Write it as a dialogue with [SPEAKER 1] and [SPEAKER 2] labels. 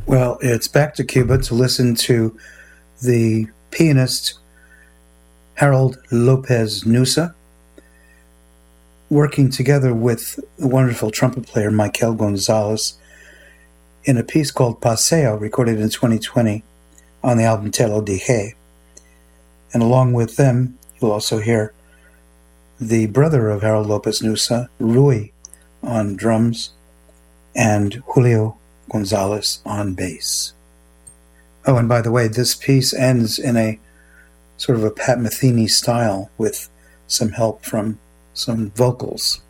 [SPEAKER 1] Well, it's back to Cuba to listen to the pianist Harold Lopez Nussa working together with the wonderful trumpet player Michael Gonzalez in a piece called Paseo, recorded in 2020 on the album Te Lo Dije. And along with them, you'll also hear the brother of Harold Lopez Nussa, Rui, on drums, and Julio Gonzalez on bass. Oh, and by the way, this piece ends in a sort of a Pat Metheny style with some help from some vocals.